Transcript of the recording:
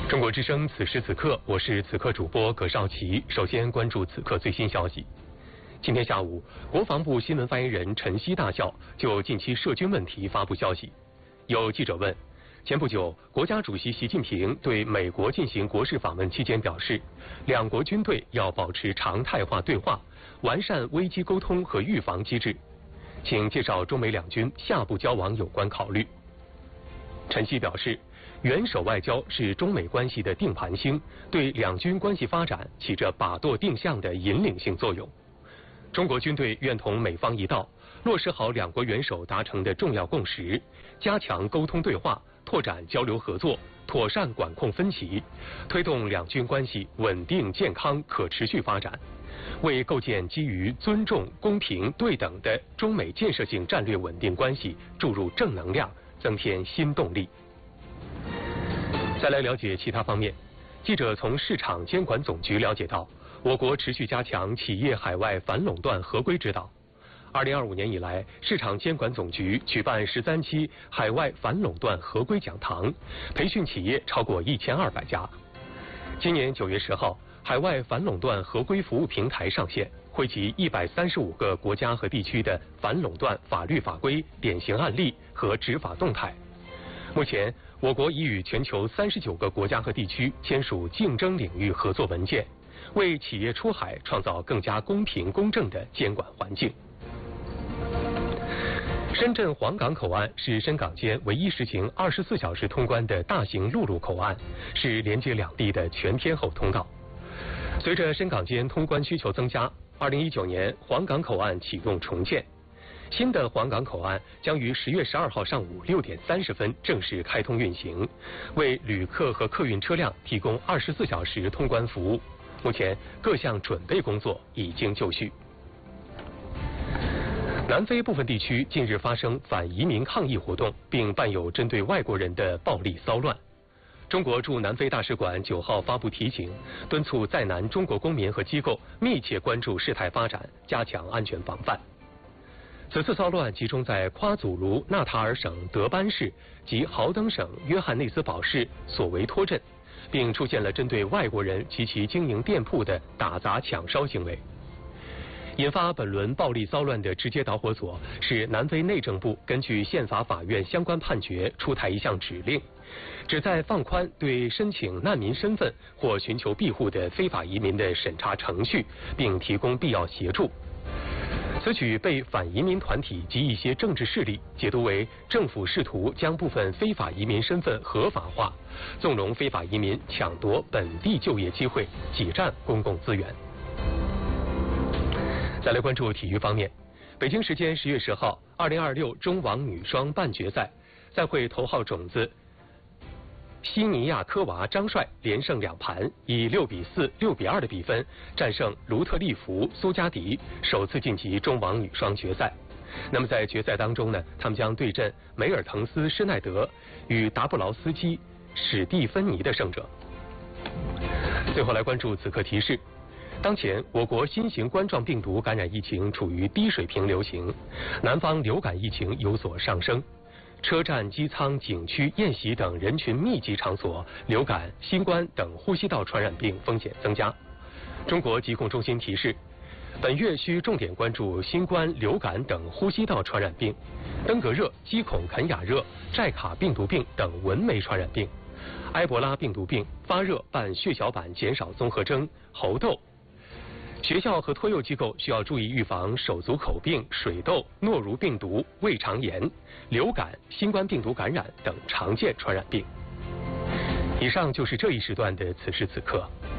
中国之声此时此刻，我是此刻主播葛少奇。首先关注此刻最新消息。今天下午，国防部新闻发言人陈希大校就近期涉军问题发布消息。有记者问，前不久，国家主席习近平对美国进行国事访问期间表示，两国军队要保持常态化对话，完善危机沟通和预防机制。请介绍中美两军下步交往有关考虑。陈希表示，元首外交是中美关系的定盘星，对两军关系发展起着把舵定向的引领性作用。中国军队愿同美方一道，落实好两国元首达成的重要共识，加强沟通对话，拓展交流合作，妥善管控分歧，推动两军关系稳定、健康、可持续发展，为构建基于尊重、公平、对等的中美建设性战略稳定关系注入正能量，增添新动力。再来了解其他方面，记者从市场监管总局了解到，我国持续加强企业海外反垄断合规指导。2025年以来，市场监管总局举办13期海外反垄断合规讲堂，培训企业超过1200家。今年9月10号，海外反垄断合规服务平台上线，汇集135个国家和地区的反垄断法律法规、典型案例和执法动态。目前，我国已与全球39个国家和地区签署竞争领域合作文件，为企业出海创造更加公平公正的监管环境。深圳黄岗口岸是深港间唯一实行24小时通关的大型陆路口岸，是连接两地的全天候通道。随着深港间通关需求增加，2019年黄岗口岸启动重建。新的黄岗口岸将于10月12号上午6点30分正式开通运行，为旅客和客运车辆提供24小时通关服务。目前各项准备工作已经就绪。南非部分地区近日发生反移民抗议活动，并伴有针对外国人的暴力骚乱。中国驻南非大使馆9号发布提醒，敦促在南中国公民和机构密切关注事态发展，加强安全防范。此次骚乱集中在夸祖卢纳塔尔省德班市及豪登省约翰内斯堡市索维托镇，并出现了针对外国人及其经营店铺的打砸抢烧行为。引发本轮暴力骚乱的直接导火索是南非内政部根据宪法法院相关判决出台一项指令，旨在放宽对申请难民身份或寻求庇护的非法移民的审查程序，并提供必要协助。此举被反移民团体及一些政治势力解读为政府试图将部分非法移民身份合法化，纵容非法移民抢夺本地就业机会，挤占公共资源。再来关注体育方面，北京时间10月10号，2026中网女双半决赛，赛会头号种子西尼亚科娃张帅连胜2盘，以6比4、6比2的比分战胜卢特利弗苏加迪，首次晋级中网女双决赛。那么在决赛当中呢，他们将对阵梅尔滕斯施耐德与达布劳斯基史蒂芬妮的胜者。最后来关注此刻提示。当前，我国新型冠状病毒感染疫情处于低水平流行，南方流感疫情有所上升。车站、机舱、景区、宴席等人群密集场所，流感、新冠等呼吸道传染病风险增加。中国疾控中心提示，本月需重点关注新冠、流感等呼吸道传染病、登革热、鸡孔肯雅热、寨卡病毒病等蚊媒传染病、埃博拉病毒病、发热伴血小板减少综合征、猴痘。学校和托幼机构需要注意预防手足口病、水痘、诺如病毒、胃肠炎、流感、新冠病毒感染等常见传染病。以上就是这一时段的此时此刻。